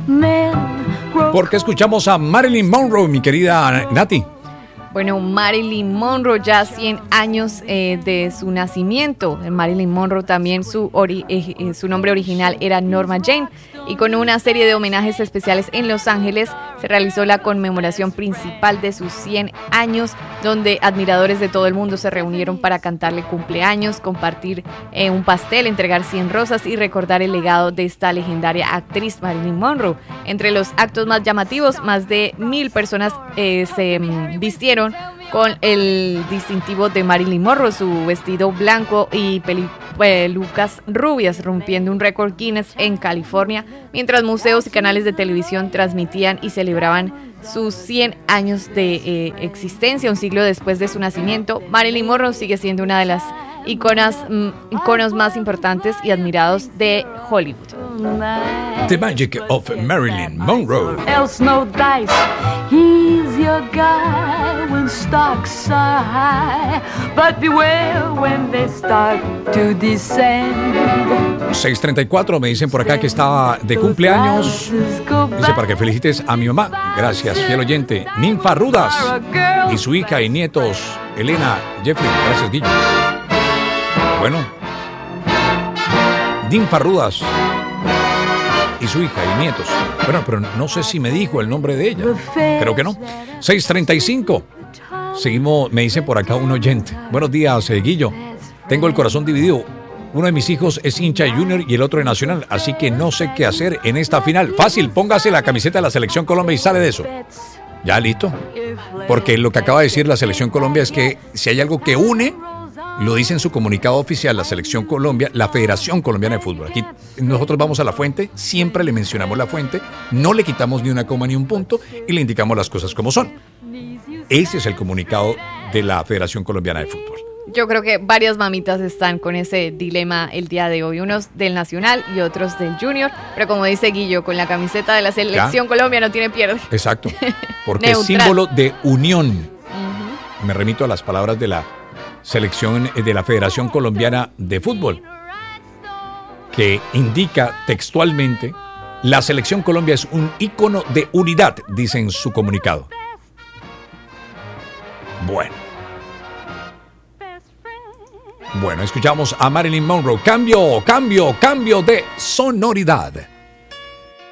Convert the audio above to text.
Porque escuchamos a Marilyn Monroe, mi querida Nati. Bueno, Marilyn Monroe, ya 100 años de su nacimiento. Marilyn Monroe también su nombre original era Norma Jane. Y con una serie de homenajes especiales en Los Ángeles se realizó la conmemoración principal de sus 100 años, donde admiradores de todo el mundo se reunieron para cantarle cumpleaños, compartir un pastel, entregar 100 rosas y recordar el legado de esta legendaria actriz Marilyn Monroe. Entre los actos más llamativos, más de 1,000 personas se vistieron con el distintivo de Marilyn Monroe, su vestido blanco y pelucas rubias, rompiendo un récord Guinness en California, mientras museos y canales de televisión transmitían y celebraban sus 100 años de existencia. Un siglo después de su nacimiento, Marilyn Monroe sigue siendo una de las iconos más importantes y admirados de Hollywood. The Magic of Marilyn Monroe. Else no dice, he's your guy when stocks are high, but beware when they start to descend. 6:34, me dicen por acá que estaba de cumpleaños. Dice para que felicites a mi mamá. Gracias, fiel oyente. Ninfa Rudas y su hija y nietos, Elena, Jeffrey. Gracias, Guillo. Bueno, Ninfa Rudas y su hija y nietos. Bueno, pero no sé si me dijo el nombre de ella. Creo que no. 6:35. Seguimos, me dice por acá un oyente. Buenos días, Guillo. Tengo el corazón dividido. Uno de mis hijos es hincha de Junior y el otro de Nacional, así que no sé qué hacer en esta final. Fácil, póngase la camiseta de la Selección Colombia y sale de eso. Ya, listo. Porque lo que acaba de decir la Selección Colombia es que si hay algo que une, lo dice en su comunicado oficial la Selección Colombia, la Federación Colombiana de Fútbol. Aquí nosotros vamos a la fuente, siempre le mencionamos la fuente, no le quitamos ni una coma ni un punto y le indicamos las cosas como son. Ese es el comunicado de la Federación Colombiana de Fútbol. Yo creo que varias mamitas están con ese dilema el día de hoy, unos del Nacional y otros del Junior, pero como dice Guillo, con la camiseta de la Selección Colombia no tiene pierde. Exacto, porque es símbolo de unión. Me remito a las palabras de la Selección de la Federación Colombiana de Fútbol, que indica textualmente: la Selección Colombia es un ícono de unidad, dice en su comunicado. Bueno, escuchamos a Marilyn Monroe. Cambio de sonoridad.